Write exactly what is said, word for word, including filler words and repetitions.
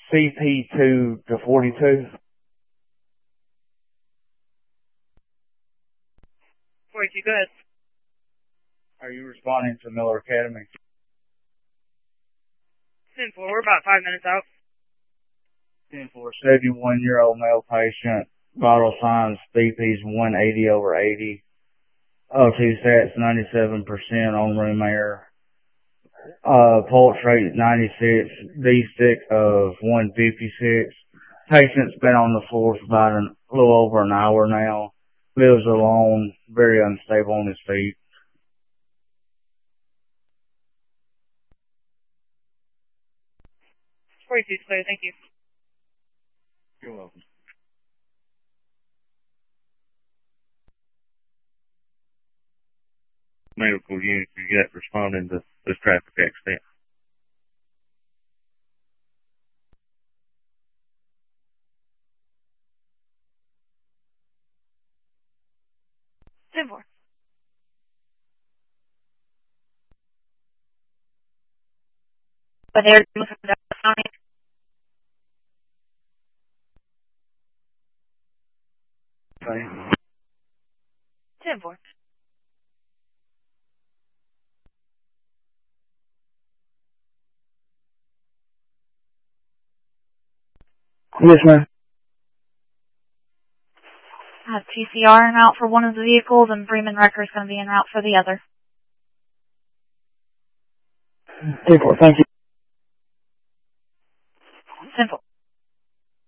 C P two to forty-two. forty-two, go ahead. Are you responding to Miller Academy? ten four, we're about five minutes out. ten four, seventy-one-year-old male patient. Vital signs, B P's one eighty over eighty. O two sats ninety-seven percent on room air. Uh, pulse rate ninety-six, D-stick of one fifty-six. Patient's been on the floor for about an, a little over an hour now. Lives alone, very unstable on his feet. forty-two, clear, thank you. You're welcome. Medical unit, you got responding to this traffic accident. ten four. But they're doing some County. ten four. Yes, ma'am. I have T C R en route for one of the vehicles, and Bremen Wrecker is going to be en route for the other. ten four, thank you.